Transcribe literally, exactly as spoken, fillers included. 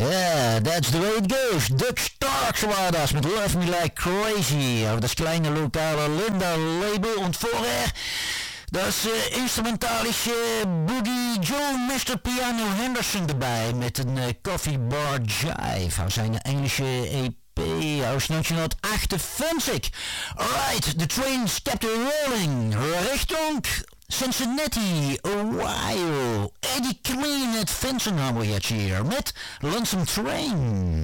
Yeah, that's the way it goes. Doug Starks war das mit Love Me Like Crazy auf das kleine lokale Linda-Label und vorher das uh, instrumentalische Boogie Joe mister Piano Henderson erbij met een uh, Coffee Bar Jive uit zijn Engelse E P uit negentien achtenveertig. Alright, the train's kept rolling Richtung Cincinnati, Ohio. Eddie Clean, het Vincent hebben we hier met Lonesome Train.